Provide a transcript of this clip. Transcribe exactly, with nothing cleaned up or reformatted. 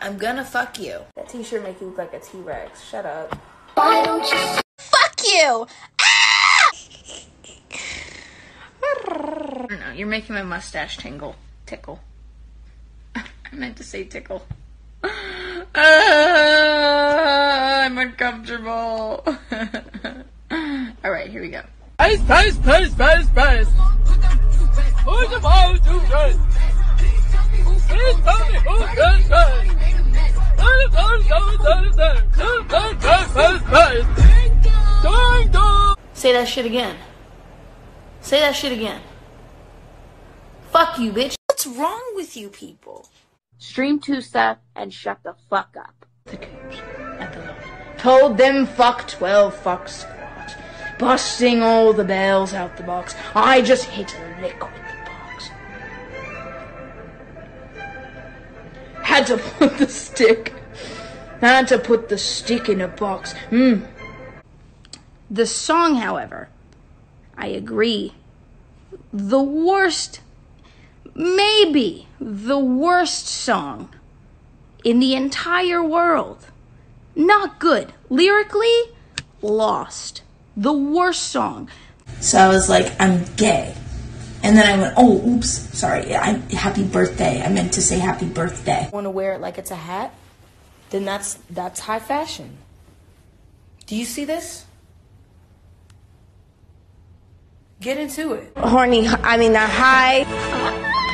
I'm gonna fuck you. That t-shirt make you look like a T-Rex. Shut up. Why don't you Fuck you! Ah! I don't know, you're making my mustache tingle. Tickle. I meant to say tickle. Uh, I'm uncomfortable. Alright, here we go. Pace, pace, pace, pace, pace. Who's the most who does? Please tell me who does pace. Say that shit again. Say that shit again. Fuck you, bitch. What's wrong with you people? stream Tusa and shut the fuck up? The coos at the load. Told them fuck twelve fuck squad. Busting all the bells out the box. I just hit a lick with the box. Had to put the stick. Had to put the stick in a box. Hmm. The song, however, I agree. The worst, maybe the worst song in the entire world. Not good. Lyrically, lost. The worst song. So I was like, I'm gay. And then I went, oh, oops, sorry, I'm, happy birthday. I meant to say happy birthday. Want to wear it like it's a hat? Then that's that's high fashion. Do you see this? Get into it. Horny, I mean, the high.